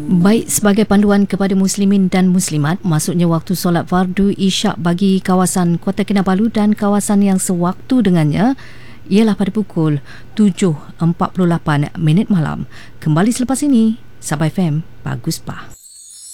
Baik, sebagai panduan kepada muslimin dan muslimat, masuknya waktu solat fardu isyak bagi kawasan Kota Kinabalu dan kawasan yang sewaktu dengannya ialah pada pukul 7.48 malam. Kembali selepas ini, Sabah FM, Bagus Bah.